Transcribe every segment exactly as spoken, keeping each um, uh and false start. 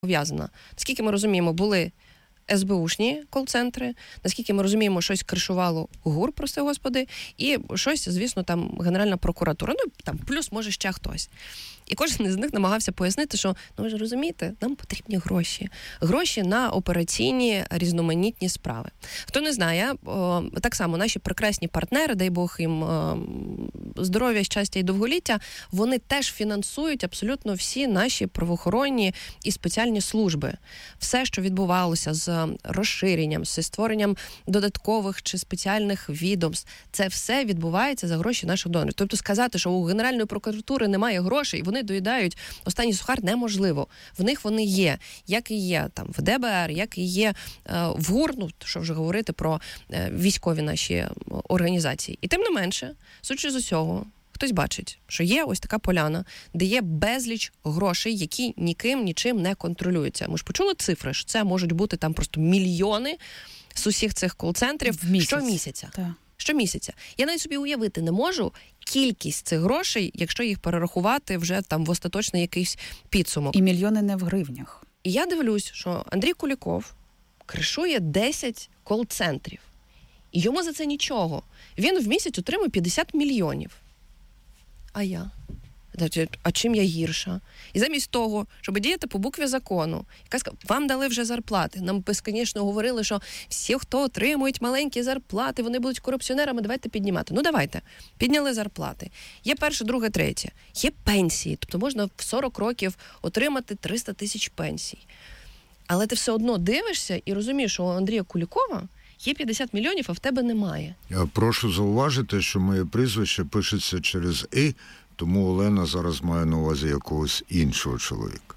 пов'язана. Наскільки ми розуміємо, були ес бе ушні кол-центри, наскільки ми розуміємо, щось кришувало ГУР, прости господи, і щось, звісно, там Генеральна прокуратура, ну, там, плюс, може, ще хтось. І кожен із них намагався пояснити, що, ну ви ж розумієте, нам потрібні гроші. Гроші на операційні різноманітні справи. Хто не знає, о, так само наші прекрасні партнери, дай Бог їм о, здоров'я, щастя і довголіття, вони теж фінансують абсолютно всі наші правоохоронні і спеціальні служби. Все, що відбувалося з розширенням, з створенням додаткових чи спеціальних відомств, це все відбувається за гроші наших донорів. Тобто сказати, що у Генеральної прокуратури немає грошей, вони доїдають останній сухар, неможливо. В них вони є, як і є там в де бе ер, як і є е, в ГУР, ну, що вже говорити про е, військові наші організації. І тим не менше, судячи з усього, хтось бачить, що є ось така поляна, де є безліч грошей, які ніким, нічим не контролюються. Ми ж почули цифри, що це можуть бути там просто мільйони з усіх цих кол-центрів щомісяця. Так. Щомісяця. Я навіть собі уявити не можу кількість цих грошей, якщо їх перерахувати вже там в остаточний якийсь підсумок. І мільйони не в гривнях. І я дивлюсь, що Андрій Куліков кришує десять кол-центрів. І йому за це нічого. Він в місяць отримує п'ятдесят мільйонів. А я? А чим я гірша? І замість того, щоб діяти по букві закону, яка сказала, вам дали вже зарплати. Нам безконечно говорили, що всі, хто отримують маленькі зарплати, вони будуть корупціонерами, давайте піднімати. Ну давайте, підняли зарплати. Є перше, друге, третє. Є пенсії, тобто можна в сорок років отримати триста тисяч пенсій. Але ти все одно дивишся і розумієш, що у Андрія Кулікова є п'ятдесят мільйонів, а в тебе немає. Я прошу зауважити, що моє прізвище пишеться через «і», тому Олена зараз має на увазі якогось іншого чоловіка.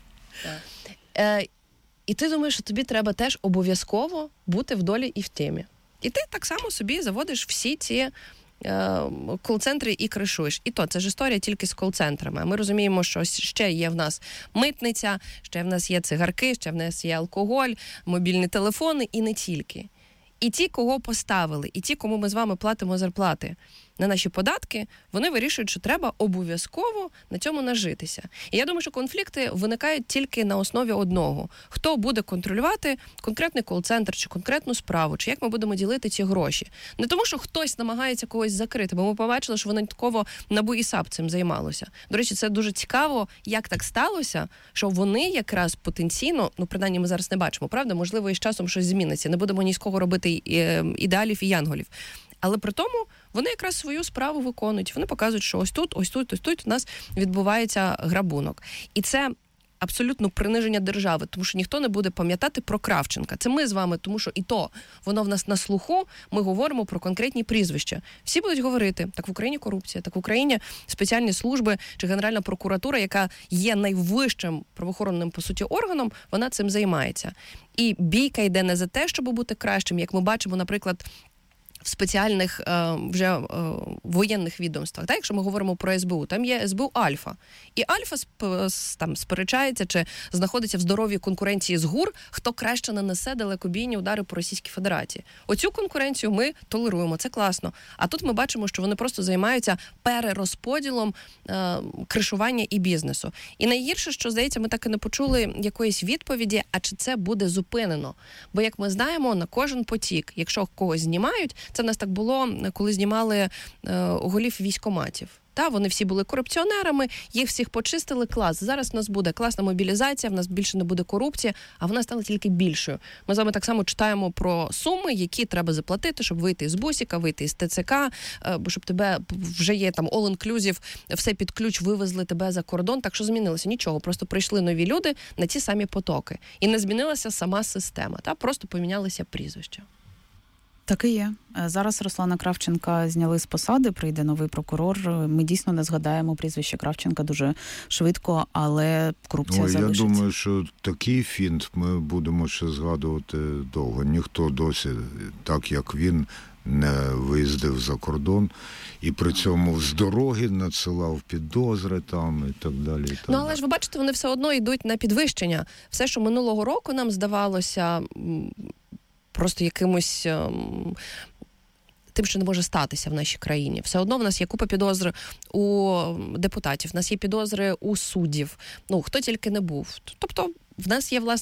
Е, і ти думаєш, що тобі треба теж обов'язково бути в долі і в темі. І ти так само собі заводиш всі ці е, кол-центри і кришуєш. І то, це ж історія тільки з кол-центрами. А ми розуміємо, що ще є в нас митниця, ще в нас є цигарки, ще в нас є алкоголь, мобільні телефони і не тільки. І ті, кого поставили, і ті, кому ми з вами платимо зарплати на наші податки, вони вирішують, що треба обов'язково на цьому нажитися. І я думаю, що конфлікти виникають тільки на основі одного. Хто буде контролювати конкретний кол-центр чи конкретну справу, чи як ми будемо ділити ці гроші. Не тому, що хтось намагається когось закрити, бо ми побачили, що винятково НАБУ і САП цим займалося. До речі, це дуже цікаво, як так сталося, що вони якраз потенційно, ну, принаймні ми зараз не бачимо, правда? Можливо, і з часом щось зміниться. Не будемо ні з кого робити ідеалів і янголів. Але при тому вони якраз свою справу виконують. Вони показують, що ось тут, ось тут, ось тут у нас відбувається грабунок. І це абсолютно приниження держави, тому що ніхто не буде пам'ятати про Кравченка. Це ми з вами, тому що і то воно в нас на слуху, ми говоримо про конкретні прізвища. Всі будуть говорити, так в Україні корупція, так в Україні спеціальні служби чи Генеральна прокуратура, яка є найвищим правоохоронним, по суті, органом, вона цим займається. І бійка йде не за те, щоб бути кращим, як ми бачимо, наприклад, в спеціальних е, вже е, воєнних відомствах. Так, якщо ми говоримо про ес бе у, там є ес бе у Альфа. І Альфа сп, там сперечається чи знаходиться в здоровій конкуренції з ГУР, хто краще нанесе далекобійні удари по Російській Федерації. Оцю конкуренцію ми толеруємо, це класно. А тут ми бачимо, що вони просто займаються перерозподілом е, кришування і бізнесу. І найгірше, що, здається, ми так і не почули якоїсь відповіді, а чи це буде зупинено. Бо, як ми знаємо, на кожен потік, якщо когось знімають, це в нас так було, коли знімали е, голів військкоматів. Та, вони всі були корупціонерами, їх всіх почистили, клас. Зараз в нас буде класна мобілізація, в нас більше не буде корупції, а вона стала тільки більшою. Ми з вами так само читаємо про суми, які треба заплатити, щоб вийти з бусіка, вийти з те це ка, щоб тебе вже є там all-inclusive, все під ключ, вивезли тебе за кордон. Так що змінилося? Нічого, просто прийшли нові люди на ті самі потоки. І не змінилася сама система, та просто помінялися прізвища. Так і є. Зараз Руслана Кравченка зняли з посади, прийде новий прокурор. Ми дійсно не згадаємо прізвище Кравченка дуже швидко, але корупція Ой, залишиться. Я думаю, що такий фінт ми будемо ще згадувати довго. Ніхто досі, так як він, не виїздив за кордон і при цьому з дороги надсилав підозри там і так далі. І так ну, але ж ви бачите, вони все одно йдуть на підвищення. Все, що минулого року нам здавалося просто якимось ем, тим, що не може статися в нашій країні. Все одно в нас є купа підозр у депутатів, в нас є підозри у суддів. Ну, хто тільки не був. Тобто в нас є, власне,